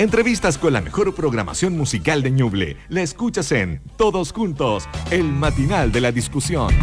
Entrevistas con la mejor programación musical de Ñuble. La escuchas en Todos Juntos, el matinal de la discusión.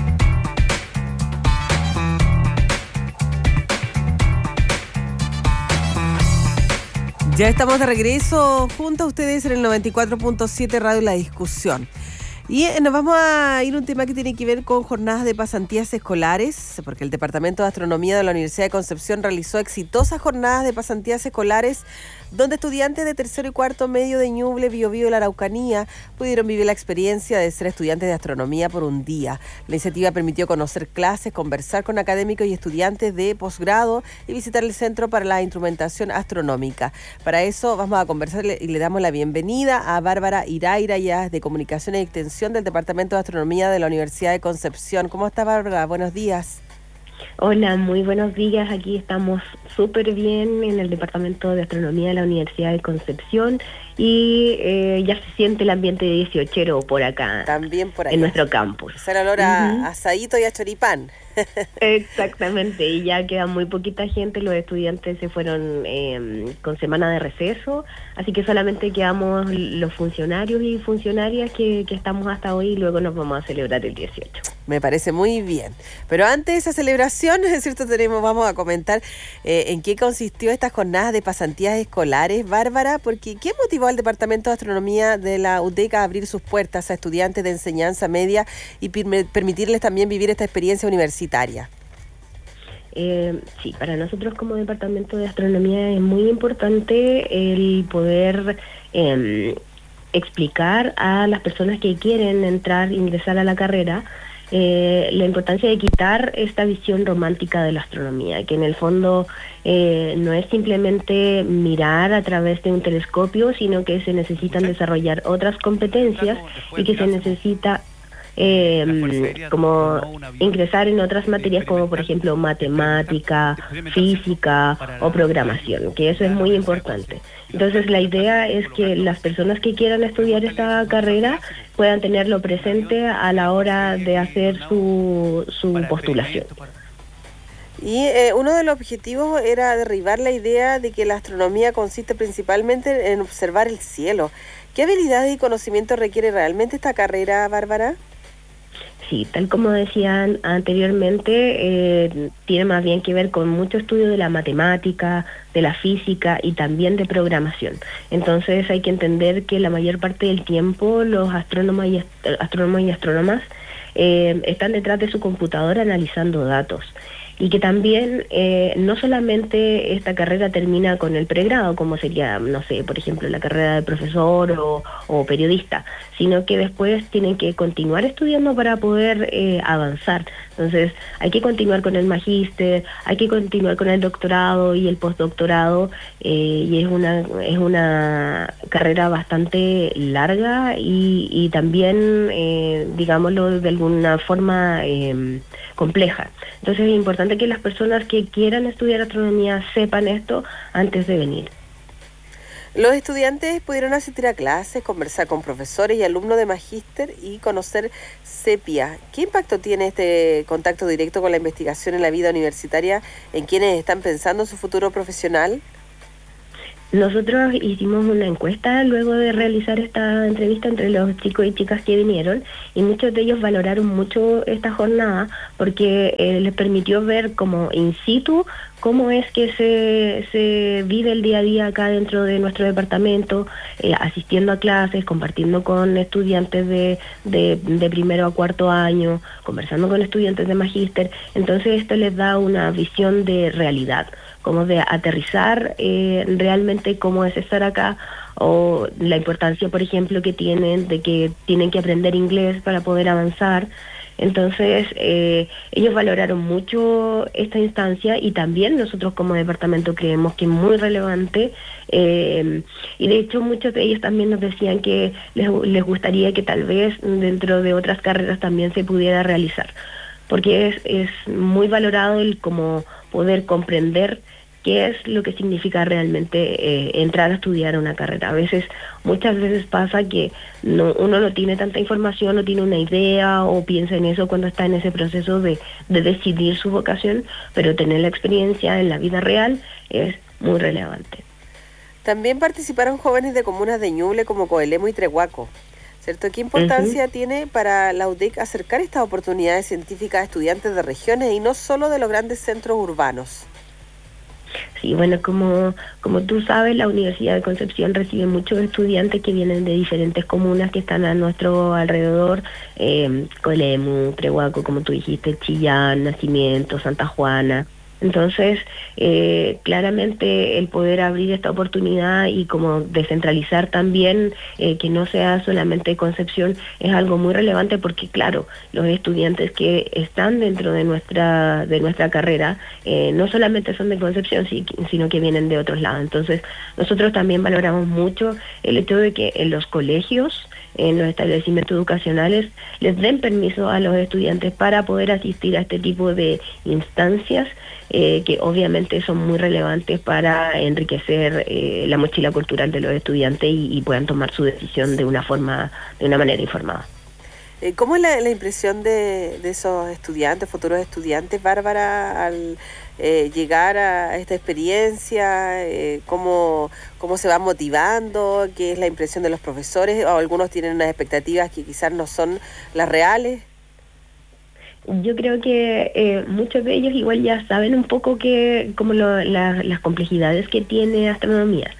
Ya estamos de regreso junto a ustedes en el 94.7 Radio La Discusión. Y nos vamos a ir a un tema que tiene que ver con jornadas de pasantías escolares, porque el Departamento de Astronomía de la Universidad de Concepción realizó exitosas jornadas de pasantías escolares donde estudiantes de tercero y cuarto medio de Ñuble, Biobío y la Araucanía pudieron vivir la experiencia de ser estudiantes de astronomía por un día. La iniciativa permitió conocer clases, conversar con académicos y estudiantes de posgrado y visitar el Centro para la Instrumentación Astronómica. Para eso vamos a conversar y le damos la bienvenida a Bárbara Iraira, ya de Comunicación y Extensión del Departamento de Astronomía de la Universidad de Concepción. ¿Cómo está, Bárbara? Buenos días. Hola, muy buenos días. Aquí estamos súper bien en el Departamento de Astronomía de la Universidad de Concepción y ya se siente el ambiente de 18ero por acá. También por allá. En nuestro campus. Es el olor a asadito y a choripán. Exactamente, y ya queda muy poquita gente, los estudiantes se fueron con semana de receso, así que solamente quedamos los funcionarios y funcionarias que estamos hasta hoy y luego nos vamos a celebrar el 18. Me parece muy bien. Pero antes de esa celebración, es cierto, vamos a comentar en qué consistió estas jornadas de pasantías escolares, Bárbara, porque ¿qué motivó al Departamento de Astronomía de la UDEC a abrir sus puertas a estudiantes de enseñanza media y permitirles también vivir esta experiencia universitaria? Sí, para nosotros como Departamento de Astronomía es muy importante el poder explicar a las personas que quieren ingresar a la carrera, la importancia de quitar esta visión romántica de la astronomía, que en el fondo no es simplemente mirar a través de un telescopio, sino que se necesitan desarrollar otras competencias y que se necesita como ingresar en otras materias como por ejemplo matemática, física o programación, que eso es muy importante. Entonces la idea es que las personas que quieran estudiar esta carrera puedan tenerlo presente a la hora de hacer su postulación. Y uno de los objetivos era derribar la idea de que la astronomía consiste principalmente en observar el cielo. ¿Qué habilidades y conocimientos requiere realmente esta carrera, Bárbara? Sí, tal como decían anteriormente, tiene más bien que ver con mucho estudio de la matemática, de la física y también de programación. Entonces hay que entender que la mayor parte del tiempo los astrónomos y astrónomas están detrás de su computadora analizando datos. Y que también no solamente esta carrera termina con el pregrado, como sería, no sé, por ejemplo, la carrera de profesor o periodista, sino que después tienen que continuar estudiando para poder avanzar. Entonces, hay que continuar con el magíster, hay que continuar con el doctorado y el postdoctorado, y es una carrera bastante larga y también, digámoslo, de alguna forma compleja. Entonces es importante que las personas que quieran estudiar astronomía sepan esto antes de venir. Los estudiantes pudieron asistir a clases, conversar con profesores y alumnos de magíster y conocer CEPIA. ¿Qué impacto tiene este contacto directo con la investigación en la vida universitaria en quienes están pensando en su futuro profesional? Nosotros hicimos una encuesta luego de realizar esta entrevista entre los chicos y chicas que vinieron y muchos de ellos valoraron mucho esta jornada porque les permitió ver como in situ cómo es que se vive el día a día acá dentro de nuestro departamento, asistiendo a clases, compartiendo con estudiantes de primero a cuarto año, conversando con estudiantes de magíster. Entonces esto les da una visión de realidad, como de aterrizar realmente cómo es estar acá, o la importancia, por ejemplo, que tienen de que tienen que aprender inglés para poder avanzar. Entonces, ellos valoraron mucho esta instancia y también nosotros como departamento creemos que es muy relevante, y de hecho muchos de ellos también nos decían que les gustaría que tal vez dentro de otras carreras también se pudiera realizar, porque es muy valorado el como poder comprender qué es lo que significa realmente entrar a estudiar una carrera. Muchas veces pasa que uno no tiene tanta información, no tiene una idea o piensa en eso cuando está en ese proceso de decidir su vocación, pero tener la experiencia en la vida real es muy relevante. También participaron jóvenes de comunas de Ñuble como Coelemu y Trehuaco, ¿cierto? ¿Qué importancia tiene para la UDEC acercar estas oportunidades científicas a estudiantes de regiones y no solo de los grandes centros urbanos? Sí, bueno, como tú sabes, la Universidad de Concepción recibe muchos estudiantes que vienen de diferentes comunas que están a nuestro alrededor, Coelemu, Trehuaco, como tú dijiste, Chillán, Nacimiento, Santa Juana. Entonces, claramente el poder abrir esta oportunidad y como descentralizar también, que no sea solamente Concepción, es algo muy relevante porque, claro, los estudiantes que están dentro de nuestra carrera no solamente son de Concepción, sino que vienen de otros lados. Entonces, nosotros también valoramos mucho el hecho de que en los colegios, en los establecimientos educacionales, les den permiso a los estudiantes para poder asistir a este tipo de instancias, que obviamente son muy relevantes para enriquecer la mochila cultural de los estudiantes y puedan tomar su decisión de una manera informada. ¿Cómo es la impresión de esos estudiantes, futuros estudiantes, Bárbara, al llegar a esta experiencia? ¿Cómo se va motivando? ¿Qué es la impresión de los profesores? ¿O algunos tienen unas expectativas que quizás no son las reales? Yo creo que muchos de ellos igual ya saben un poco como las complejidades que tiene astronomía.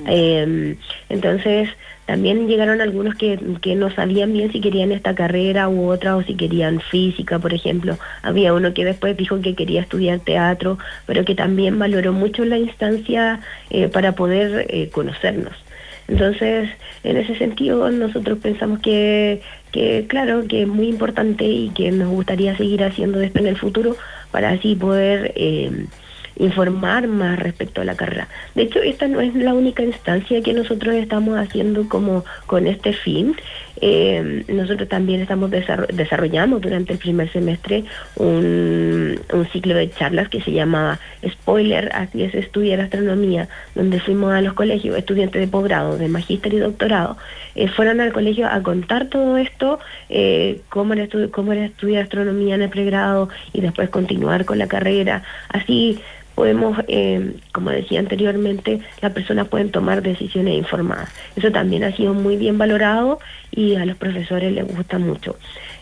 Entonces, también llegaron algunos que no sabían bien si querían esta carrera u otra, o si querían física, por ejemplo. Había uno que después dijo que quería estudiar teatro, pero que también valoró mucho la instancia para poder conocernos. Entonces, en ese sentido, nosotros pensamos que claro, que es muy importante y que nos gustaría seguir haciendo esto en el futuro para así poder informar más respecto a la carrera. De hecho, esta no es la única instancia que nosotros estamos haciendo como con este fin. Nosotros también desarrollamos durante el primer semestre un ciclo de charlas que se llama Spoiler, así es estudiar astronomía, donde fuimos a los colegios, estudiantes de posgrado, de magíster y doctorado, fueron al colegio a contar todo esto, cómo era estudiar astronomía en el pregrado y después continuar con la carrera. Así podemos, como decía anteriormente, las personas pueden tomar decisiones informadas. Eso también ha sido muy bien valorado y a los profesores les gusta mucho.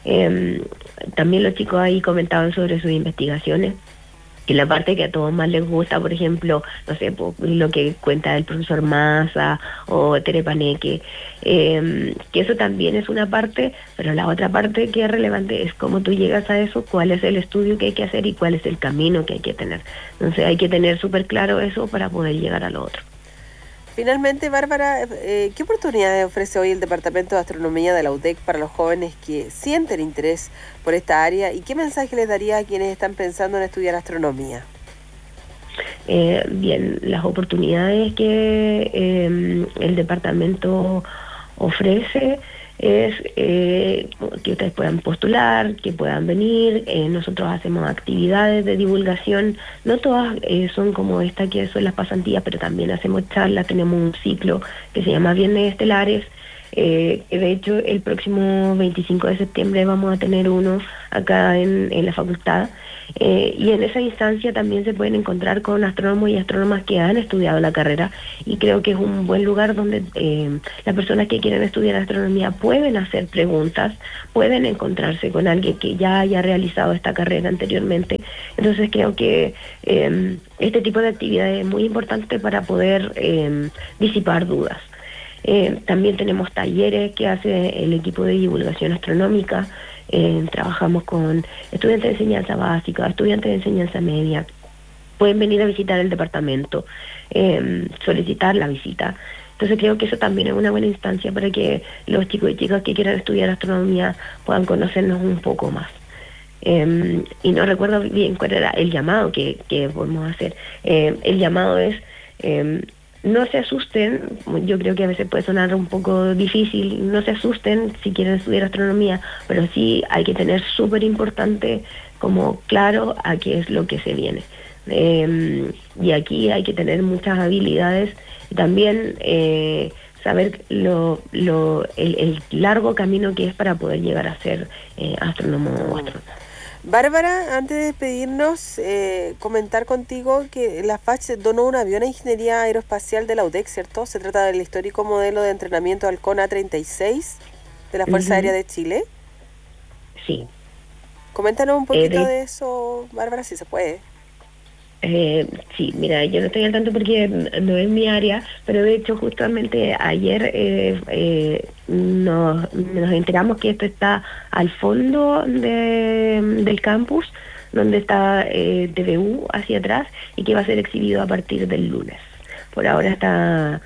También los chicos ahí comentaban sobre sus investigaciones, que la parte que a todos más les gusta, por ejemplo, no sé, lo que cuenta el profesor Massa o Tere Paneque, que eso también es una parte, pero la otra parte que es relevante es cómo tú llegas a eso, cuál es el estudio que hay que hacer y cuál es el camino que hay que tener. Entonces hay que tener súper claro eso para poder llegar a lo otro. Finalmente, Bárbara, ¿qué oportunidades ofrece hoy el Departamento de Astronomía de la UDEC para los jóvenes que sienten interés por esta área y qué mensaje les daría a quienes están pensando en estudiar astronomía? Bien, las oportunidades que el departamento ofrece es que ustedes puedan postular, que puedan venir. Nosotros hacemos actividades de divulgación, no todas son como esta que son las pasantías, pero también hacemos charlas. Tenemos un ciclo que se llama Viernes Estelares, de hecho el próximo 25 de septiembre vamos a tener uno acá en la facultad, y en esa instancia también se pueden encontrar con astrónomos y astrónomas que han estudiado la carrera, y creo que es un buen lugar donde las personas que quieren estudiar astronomía pueden hacer preguntas, pueden encontrarse con alguien que ya haya realizado esta carrera anteriormente. Entonces creo que este tipo de actividad es muy importante para poder disipar dudas. También tenemos talleres que hace el equipo de divulgación astronómica. Trabajamos con estudiantes de enseñanza básica, estudiantes de enseñanza media. Pueden venir a visitar el departamento, solicitar la visita. Entonces creo que eso también es una buena instancia para que los chicos y chicas que quieran estudiar astronomía puedan conocernos un poco más. Y no recuerdo bien cuál era el llamado que podemos hacer. El llamado es... no se asusten, yo creo que a veces puede sonar un poco difícil, no se asusten si quieren estudiar astronomía, pero sí hay que tener súper importante como claro a qué es lo que se viene. Y aquí hay que tener muchas habilidades y también saber el largo camino que es para poder llegar a ser astrónomo o astrónoma. Bárbara, antes de despedirnos, comentar contigo que la FACH donó un avión a Ingeniería Aeroespacial de la UDEC, ¿cierto? Se trata del histórico modelo de entrenamiento Halcón A36 de la Fuerza Aérea de Chile. Sí. Coméntanos un poquito de eso, Bárbara, si se puede. Sí, mira, yo no estoy al tanto porque no es mi área, pero de hecho justamente ayer nos enteramos que esto está al fondo del campus, donde está DBU hacia atrás, y que va a ser exhibido a partir del lunes. Por ahora está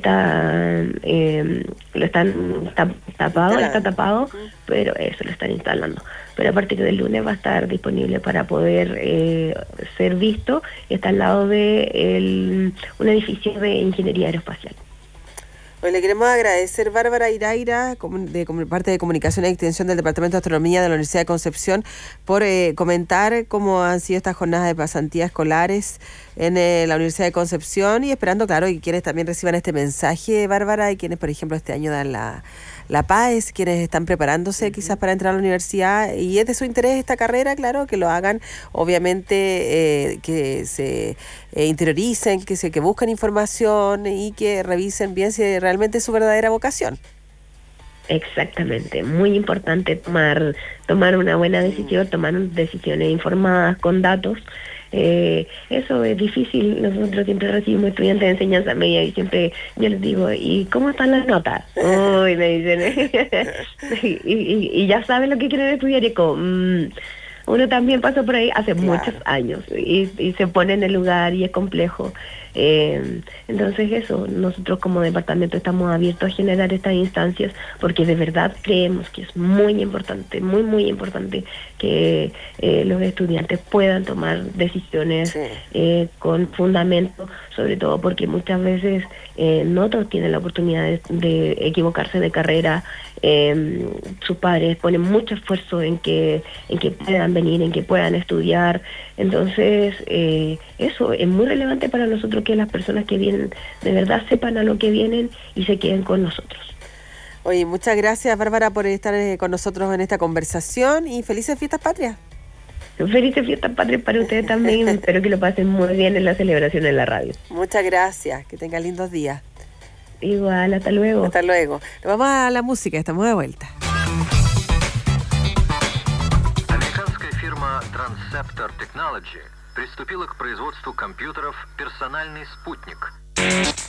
tapado, pero eso lo están instalando. Pero a partir del lunes va a estar disponible para poder ser visto, y está al lado de un edificio de ingeniería aeroespacial. Hoy le queremos agradecer, Bárbara Iraira, de parte de Comunicación y Extensión del Departamento de Astronomía de la Universidad de Concepción, por comentar cómo han sido estas jornadas de pasantía escolares en la Universidad de Concepción, y esperando, claro, que quienes también reciban este mensaje, Bárbara, y quienes, por ejemplo, este año dan la PAES, quienes están preparándose quizás para entrar a la universidad, y es de su interés esta carrera, claro, que lo hagan, obviamente, que se interioricen, que busquen información y que revisen bien si realmente es su verdadera vocación. Exactamente, muy importante tomar una buena decisión, tomar decisiones informadas con datos. Eso es difícil. Nosotros siempre recibimos estudiantes de enseñanza media y siempre yo les digo, ¿y cómo están las notas? Uy, me dicen, y ya saben lo que quieren estudiar, y como uno también pasó por ahí hace muchos años y se pone en el lugar y es complejo. Entonces eso, nosotros como departamento estamos abiertos a generar estas instancias porque de verdad creemos que es muy importante, muy muy importante que los estudiantes puedan tomar decisiones con fundamento, sobre todo porque muchas veces no todos tienen la oportunidad de equivocarse de carrera. Sus padres ponen mucho esfuerzo en que puedan venir, en que puedan estudiar. Entonces eso es muy relevante para nosotros, que las personas que vienen de verdad sepan a lo que vienen y se queden con nosotros. Oye, muchas gracias, Bárbara, por estar con nosotros en esta conversación, y felices fiestas patrias. Felices fiestas patrias para ustedes también. Espero que lo pasen muy bien en la celebración en la radio. Muchas gracias, que tengan lindos días. Igual, hasta luego. Hasta luego. Nos vamos a la música, estamos de vuelta. Американская фирма Transceptor Technology приступила к производству компьютеров «Персональный спутник».